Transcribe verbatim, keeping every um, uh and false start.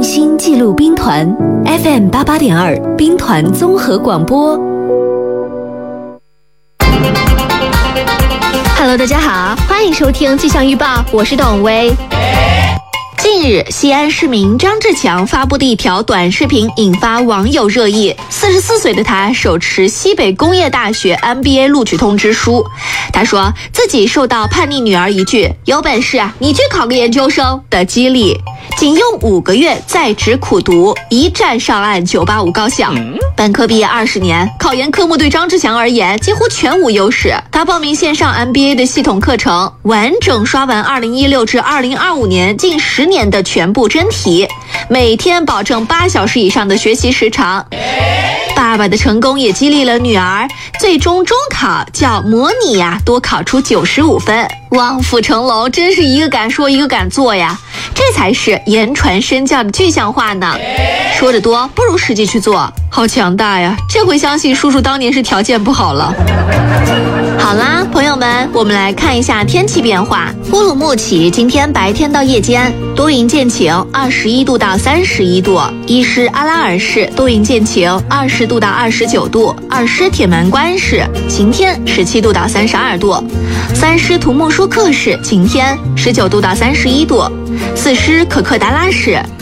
用心记录兵团 F M 八八点二兵团综合广播。Hello， 大家好，欢迎收听气象预报，我是董薇。近日，西安市民张志强发布的一条短视频引发网友热议。四十四岁的他手持西北工业大学 M B A 录取通知书，他说自己受到叛逆女儿一句“有本事啊，你去考个研究生”的激励，仅用五个月在职苦读，一战上岸九八五高校。本科毕业二十年，考研科目对张志强而言几乎全无优势。他报名线上 M B A 的系统课程，完整刷完二零一六至二零二五年近十年的全部真题，每天保证八小时以上的学习时长。爸爸的成功也激励了女儿，最终中考较模拟呀多考出九十五分，望父成龙，真是一个敢说一个敢做呀，这才是言传身教的具象化呢。说得多不如实际去做，好强大呀！这回相信叔叔当年是条件不好了。好啦，朋友们，我们来看一下天气变化。乌鲁木齐今天白天到夜间多云见晴，二十一度到三十一度；伊施阿拉尔市多云见晴，二十度到二十九度；二施铁门关市晴天，十七度到三十二度；三施图木舒克市晴天，十九度到三十一度；四施可克达拉市